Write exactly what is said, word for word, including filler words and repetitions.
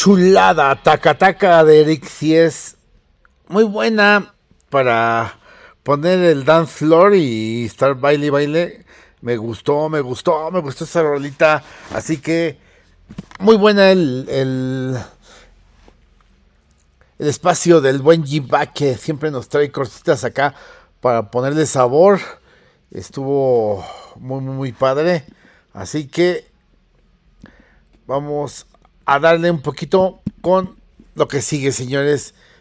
chulada, taca taca de Eric sí es muy buena para poner el dance floor y estar baile y baile. Me gustó, me gustó, me gustó esa rolita. Así que muy buena el, el, el espacio del buen G-Back que siempre nos trae cositas acá para ponerle sabor. Estuvo muy, muy, muy padre. Así que vamos a darle un poquito con lo que sigue, señores.